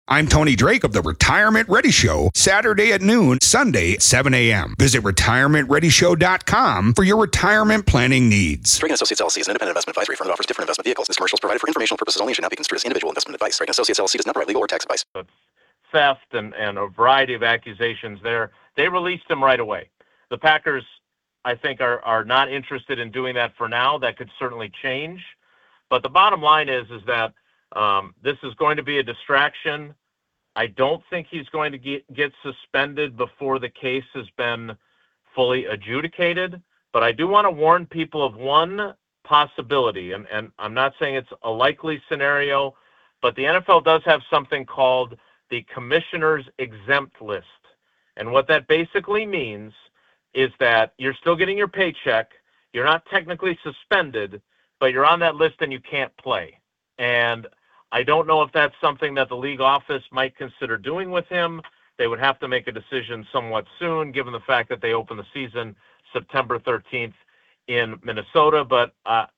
I'm Tony Drake of the Retirement Ready Show, Saturday at noon, Sunday at 7 a.m. Visit retirementreadyshow.com for your retirement planning needs. Dragon Associates LLC is an independent investment advisory firm that offers different investment vehicles. This commercial is provided for informational purposes only and should not be construed as individual investment advice. Dragon Associates LLC does not provide legal or tax advice. Theft and a variety of accusations there. They released him right away. The Packers, I think, are not interested in doing that for now. That could certainly change. But the bottom line is that this is going to be a distraction. I don't think he's going to get suspended before the case has been fully adjudicated. But I do want to warn people of one possibility, and I'm not saying it's a likely scenario, but the NFL does have something called the Commissioner's Exempt List. And what that basically means is that you're still getting your paycheck, you're not technically suspended, but you're on that list and you can't play. And I don't know if that's something that the league office might consider doing with him. They would have to make a decision somewhat soon, given the fact that they open the season September 13th in Minnesota. But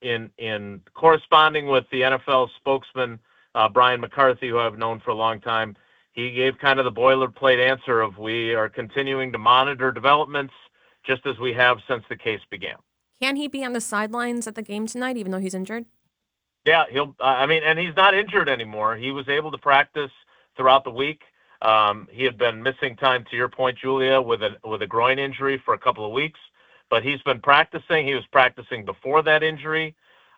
in corresponding with the NFL spokesman, Brian McCarthy, who I've known for a long time, he gave kind of the boilerplate answer of we are continuing to monitor developments just as we have since the case began. Can he be on the sidelines at the game tonight, even though he's injured? Yeah, and he's not injured anymore. He was able to practice throughout the week. He had been missing time, to your point, Julia, with a groin injury for a couple of weeks, but he's been practicing. He was practicing before that injury,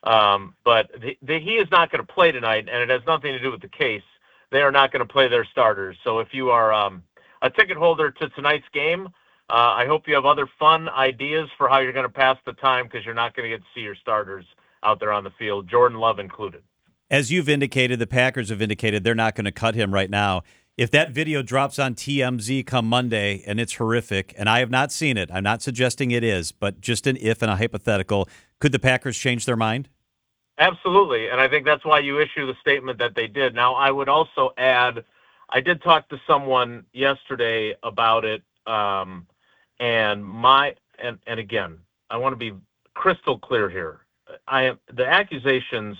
but he is not going to play tonight, and it has nothing to do with the case. They are not going to play their starters. So if you are a ticket holder to tonight's game, I hope you have other fun ideas for how you're going to pass the time, because you're not going to get to see your starters out there on the field, Jordan Love included. As you've indicated, the Packers have indicated they're not going to cut him right now. If that video drops on TMZ come Monday and it's horrific, and I have not seen it, I'm not suggesting it is, but just an if and a hypothetical, could the Packers change their mind? Absolutely, and I think that's why you issue the statement that they did. Now, I would also add, I did talk to someone yesterday about it, and again, I want to be crystal clear here. The accusations,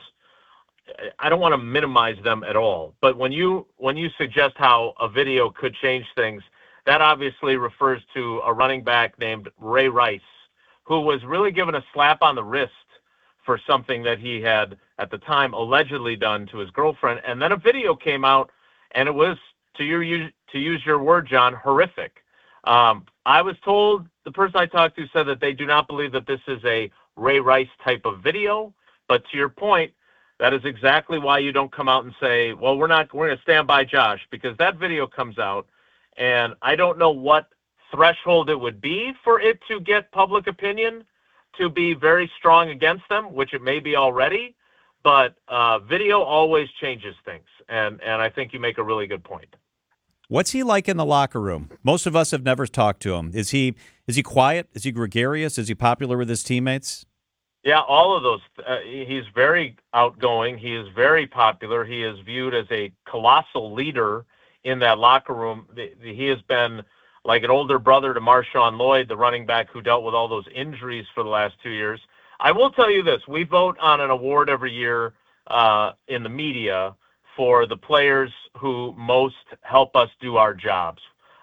I don't want to minimize them at all, but when you suggest how a video could change things, that obviously refers to a running back named Ray Rice, who was really given a slap on the wrist for something that he had at the time allegedly done to his girlfriend, and then a video came out, and it was, to use your word, John, horrific. I was told, the person I talked to said that they do not believe that this is a Ray Rice type of video, but to your point, that is exactly why you don't come out and say, well, we're going to stand by Josh, because that video comes out, and I don't know what threshold it would be for it to get public opinion to be very strong against them, which it may be already, but video always changes things, and I think you make a really good point. What's he like in the locker room? Most of us have never talked to him. Is he quiet? Is he gregarious? Is he popular with his teammates? Yeah, all of those. He's very outgoing. He is very popular. He is viewed as a colossal leader in that locker room. He has been like an older brother to Marshawn Lloyd, the running back who dealt with all those injuries for the last 2 years. I will tell you this. We vote on an award every year in the media for the players who most help us do our jobs.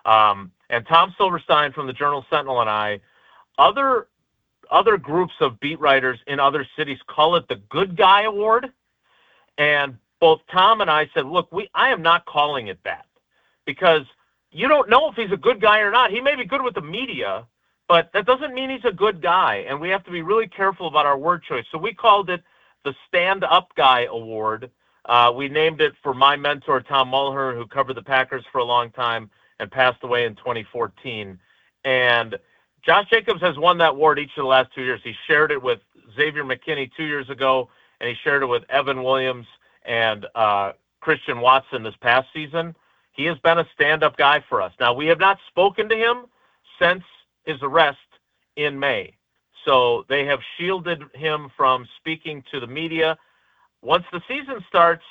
And Tom Silverstein from the Journal-Sentinel and I, other groups of beat writers in other cities call it the Good Guy Award. And both Tom and I said, look, I am not calling it that, because you don't know if he's a good guy or not. He may be good with the media, but that doesn't mean he's a good guy. And we have to be really careful about our word choice. So we called it the Stand Up Guy Award. We named it for my mentor, Tom Mulhern, who covered the Packers for a long time and passed away in 2014. And Josh Jacobs has won that award each of the last 2 years. He shared it with Xavier McKinney 2 years ago, and he shared it with Evan Williams and Christian Watson this past season. He has been a stand-up guy for us. Now, we have not spoken to him since his arrest in May. So they have shielded him from speaking to the media. Once the season starts,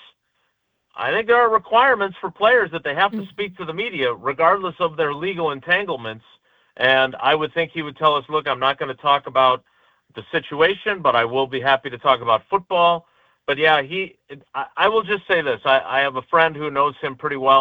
I think there are requirements for players that they have to speak to the media, regardless of their legal entanglements. And I would think he would tell us, look, I'm not going to talk about the situation, but I will be happy to talk about football. But yeah, I will just say this. I have a friend who knows him pretty well.